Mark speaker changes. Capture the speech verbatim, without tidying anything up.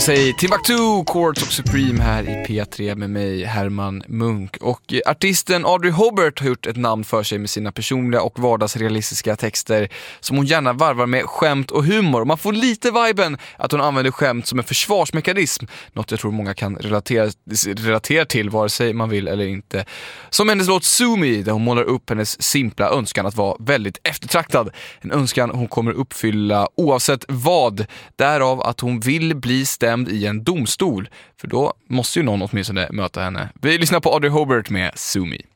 Speaker 1: Säg Timbuktu, Courts of Supreme här i P tre med mig, Herman Munk. Och artisten Audrey Hobart har gjort ett namn för sig med sina personliga och vardagsrealistiska texter som hon gärna varvar med skämt och humor. Man får lite viben att hon använder skämt som en försvarsmekanism, något jag tror många kan relatera, relatera till vare sig man vill eller inte. Som hennes låt Sue Me, där hon målar upp hennes simpla önskan att vara väldigt eftertraktad. En önskan hon kommer uppfylla oavsett vad, därav att hon vill bli stämd i en domstol, för då måste ju någon åtminstone möta henne. Vi lyssnar på Audrey Hobart med Sue Me.